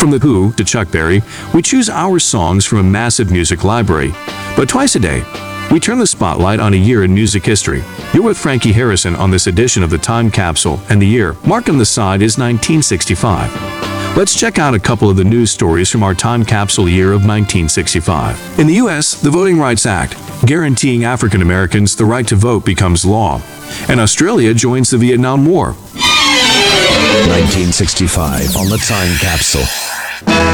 From The Who to Chuck Berry, we choose our songs from a massive music library. But twice a day, we turn the spotlight on a year in music history. You're with Frankie Harrison on this edition of the Time Capsule, and the year marked on the side is 1965. Let's check out a couple of the news stories from our Time Capsule year of 1965. In the U.S., the Voting Rights Act, guaranteeing African Americans the right to vote, becomes law, and Australia joins the Vietnam War. 1965 on the Time Capsule.